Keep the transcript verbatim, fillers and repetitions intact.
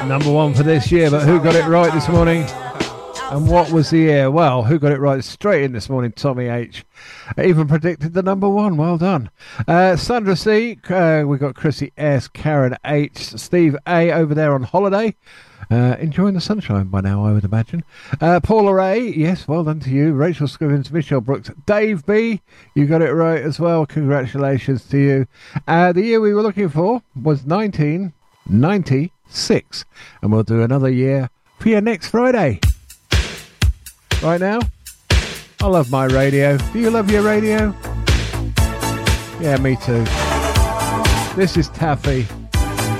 Number one for this year, but who got it right this morning? And what was the year? Well, who got it right straight in this morning? Tommy H. Even predicted the number one. Well done. Uh, Sandra C. Uh, we got Chrissy S. Karen H. Steve A. over there on holiday. Uh, enjoying the sunshine by now, I would imagine. Uh, Paula A. Yes, well done to you. Rachel Scrivens, Michelle Brooks. Dave B. You got it right as well. Congratulations to you. Uh, the year we were looking for was nineteen ninety-six. And we'll do another year for you next Friday. Right now, I love my radio. Do you love your radio? Yeah, me too. This is Taffy.